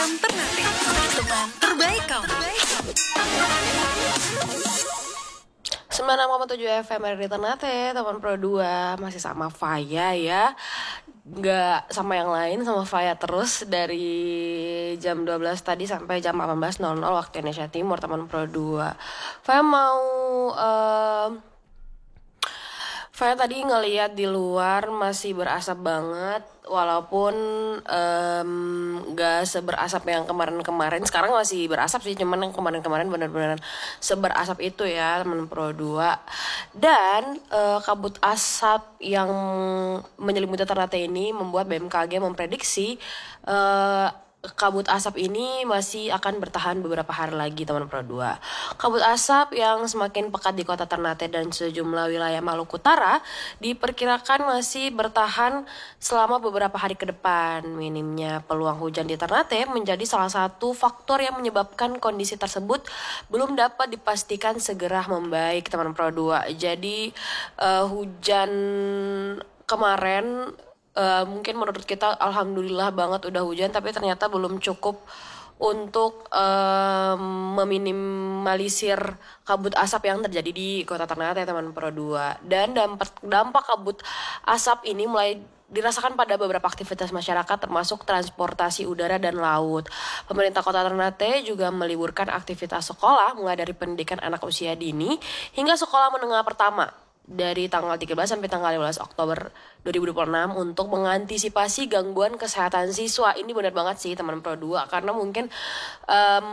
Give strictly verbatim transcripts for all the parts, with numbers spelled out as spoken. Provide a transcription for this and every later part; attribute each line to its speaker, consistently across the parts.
Speaker 1: Teman Ternate, teman terbaik kamu.
Speaker 2: sembilan enam koma tujuh F M R D Ternate, teman Pro dua. Masih sama Faya ya. Nggak sama yang lain, sama Faya terus dari jam dua belas tadi sampai jam delapan belas nol nol waktu Indonesia Timur, teman Pro dua. Faya mau um, Faya tadi ngeliat di luar masih berasap banget, walaupun em, gak seberasap yang kemarin-kemarin. Sekarang masih berasap sih, cuman yang kemarin-kemarin benar-benar seberasap itu ya, teman Pro dua. Dan eh, kabut asap yang menyelimuti Ternate ini membuat B M K G memprediksi eh, kabut asap ini masih akan bertahan beberapa hari lagi, teman Pro dua. Kabut asap yang semakin pekat di kota Ternate dan sejumlah wilayah Maluku Utara diperkirakan masih bertahan selama beberapa hari ke depan. Minimnya peluang hujan di Ternate menjadi salah satu faktor yang menyebabkan kondisi tersebut belum dapat dipastikan segera membaik, teman Pro dua. Jadi uh, hujan kemarin Uh, mungkin menurut kita alhamdulillah banget udah hujan, tapi ternyata belum cukup untuk um, meminimalisir kabut asap yang terjadi di kota Ternate, teman Pro dua. Dan dampak, dampak kabut asap ini mulai dirasakan pada beberapa aktivitas masyarakat termasuk transportasi udara dan laut. Pemerintah kota Ternate juga meliburkan aktivitas sekolah mulai dari pendidikan anak usia dini hingga sekolah menengah pertama dari tanggal tiga belas sampai tanggal lima belas Oktober dua ribu dua puluh enam untuk mengantisipasi gangguan kesehatan siswa. Ini benar banget sih, teman Pro dua, karena mungkin um,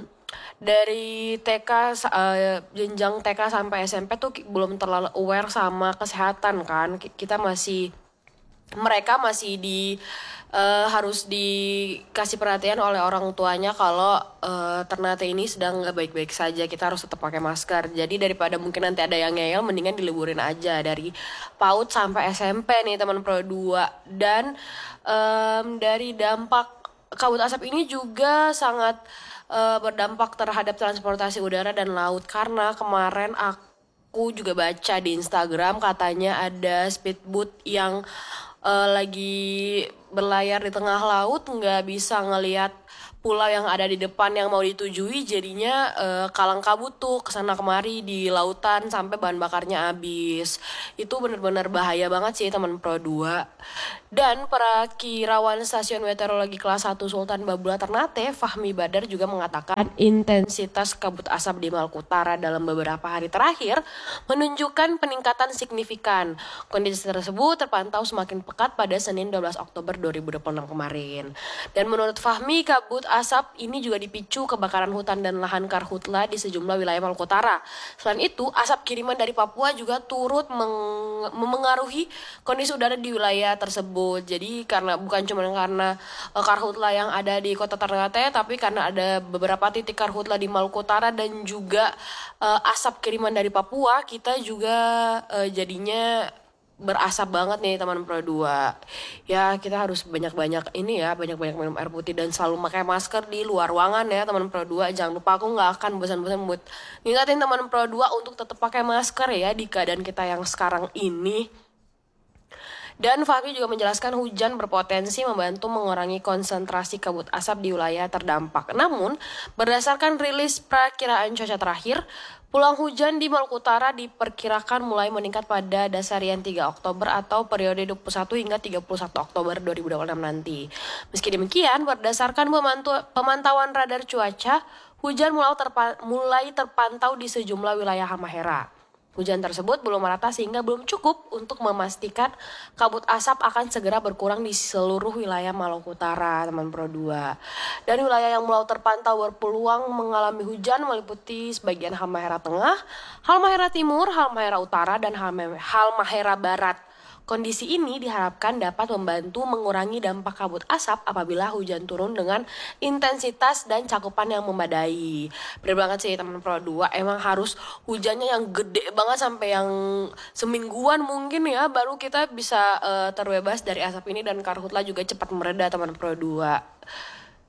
Speaker 2: dari T K uh, jenjang T K sampai S M P tuh belum terlalu aware sama kesehatan kan. Kita masih mereka masih di uh, harus dikasih perhatian oleh orang tuanya kalau uh, Ternate ini sedang nggak baik-baik saja. Kita harus tetap pakai masker. Jadi daripada mungkin nanti ada yang ngeyel, mendingan diliburin aja dari PAUD sampai S M P nih, teman Pro dua. Dan um, dari dampak kabut asap ini juga sangat uh, berdampak terhadap transportasi udara dan laut, karena kemarin aku Aku juga baca di Instagram katanya ada speedboat yang uh, lagi berlayar di tengah laut, nggak bisa ngelihat pulau yang ada di depan yang mau ditujui, jadinya uh, kalang kabut tuh kesana kemari di lautan sampai bahan bakarnya habis. Itu benar-benar bahaya banget sih, teman Pro dua. Dan Perakirawan Stasiun Meteorologi Kelas satu Sultan Babula Ternate, Fahmi Badar, juga mengatakan intensitas kabut asap di Maluku Utara dalam beberapa hari terakhir menunjukkan peningkatan signifikan. Kondisi tersebut terpantau semakin pekat pada Senin dua belas Oktober dua ribu dua puluh enam kemarin. Dan menurut Fahmi, kabut asap ini juga dipicu kebakaran hutan dan lahan karhutla di sejumlah wilayah Maluku Utara. Selain itu, asap kiriman dari Papua juga turut meng- memengaruhi kondisi udara di wilayah tersebut. Jadi karena bukan cuma karena uh, karhutla yang ada di kota Ternate, tapi karena ada beberapa titik karhutla di Maluku Utara dan juga uh, asap kiriman dari Papua, kita juga uh, jadinya berasap banget nih, teman Pro dua. Ya, kita harus banyak-banyak ini ya, banyak-banyak minum air putih dan selalu pakai masker di luar ruangan ya, teman Pro dua. Jangan lupa, aku nggak akan bosan-bosan buat ngingetin teman Pro dua untuk tetap pakai masker ya di keadaan kita yang sekarang ini. Dan Fahmi juga menjelaskan hujan berpotensi membantu mengurangi konsentrasi kabut asap di wilayah terdampak. Namun, berdasarkan rilis perakiraan cuaca terakhir, peluang hujan di Maluku Utara diperkirakan mulai meningkat pada dasarian tiga Oktober atau periode dua puluh satu hingga tiga puluh satu Oktober dua ribu dua puluh enam nanti. Meski demikian, berdasarkan pemantu- pemantauan radar cuaca, hujan mulai, terpa- mulai terpantau di sejumlah wilayah Halmahera. Hujan tersebut belum merata sehingga belum cukup untuk memastikan kabut asap akan segera berkurang di seluruh wilayah Maluku Utara, teman Pro dua. Dan wilayah yang mulai terpantau berpeluang mengalami hujan meliputi sebagian Halmahera Tengah, Halmahera Timur, Halmahera Utara, dan Halmahera Barat. Kondisi ini diharapkan dapat membantu mengurangi dampak kabut asap apabila hujan turun dengan intensitas dan cakupan yang memadai. Bener banget sih, teman Pro dua, emang harus hujannya yang gede banget sampai yang semingguan mungkin ya, baru kita bisa uh, terbebas dari asap ini dan karhutla juga cepat mereda, teman Pro dua.